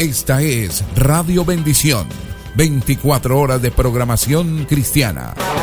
Esta es Radio Bendición, 24 horas de programación cristiana.